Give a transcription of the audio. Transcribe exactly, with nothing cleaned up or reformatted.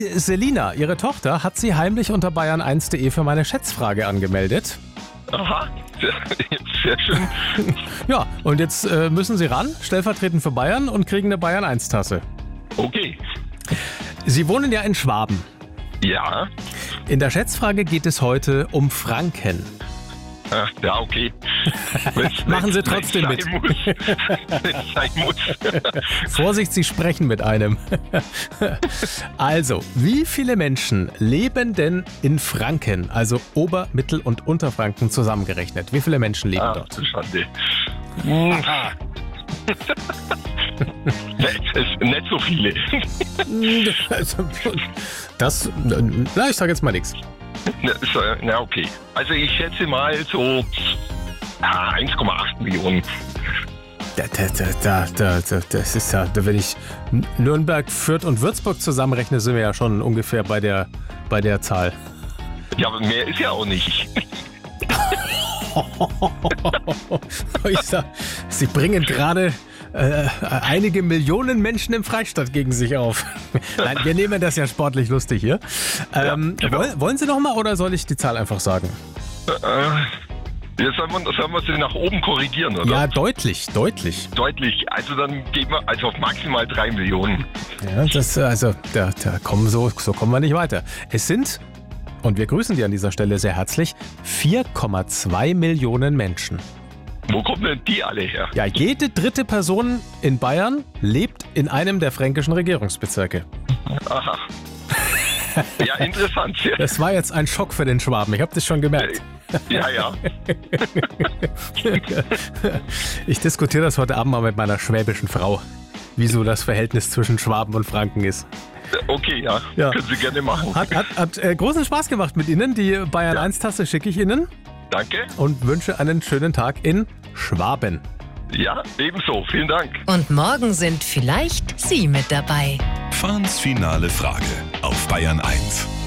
Selina, ihre Tochter, hat sie heimlich unter bayern eins punkt de für meine Schätzfrage angemeldet. Aha, sehr, sehr schön. Ja, und jetzt äh, müssen sie ran, stellvertretend für Bayern, und kriegen eine Bayern eins Tasse. Okay. Sie wohnen ja in Schwaben. Ja. In der Schätzfrage geht es heute um Franken. Ach, ja, okay. Wenn's, Machen Sie wenn's trotzdem sein mit. Muss. Wenn's sein muss. Vorsicht, Sie sprechen mit einem. Also, wie viele Menschen leben denn in Franken, also Ober-, Mittel- und Unterfranken zusammengerechnet? Wie viele Menschen leben Ach, dort? du Schande. Es ist nicht so viele. Also, das, na, ich sage jetzt mal nichts. Na, so, na, okay. Also ich schätze mal so ah, eins Komma acht Millionen. Da, da, da, da, da, das ist ja, wenn ich Nürnberg, Fürth und Würzburg zusammenrechne, sind wir ja schon ungefähr bei der, bei der Zahl. Ja, aber mehr ist ja auch nicht. Ich sag, Sie bringen gerade äh, einige Millionen Menschen im Freistaat gegen sich auf. Nein, wir nehmen das ja sportlich lustig hier. Ähm, Ja, genau. wollen, wollen Sie noch mal oder soll ich die Zahl einfach sagen? Äh, jetzt sollen wir, sollen wir sie nach oben korrigieren, oder? Ja, deutlich, deutlich. Deutlich. Also dann gehen wir also auf maximal drei Millionen. Ja, das, also, da, da kommen so, so kommen wir nicht weiter. Es sind, und wir grüßen die an dieser Stelle sehr herzlich, vier Komma zwei Millionen Menschen. Wo kommen denn die alle her? Ja, jede dritte Person in Bayern lebt in einem der fränkischen Regierungsbezirke. Aha. Ja, interessant. Ja, Das war jetzt ein Schock für den Schwaben, ich habe das schon gemerkt. ja. ja. Ich diskutiere das heute Abend mal mit meiner schwäbischen Frau, wieso das Verhältnis zwischen Schwaben und Franken ist. Okay, ja. Ja. Können Sie gerne machen. Hat, hat, hat äh, großen Spaß gemacht mit Ihnen. Die Bayern Ja. eins Tasse schicke ich Ihnen Danke. und wünsche einen schönen Tag in Schwaben. Ja, ebenso. Vielen Dank. Und morgen sind vielleicht Sie mit dabei. Fahns finale Frage auf Bayern eins.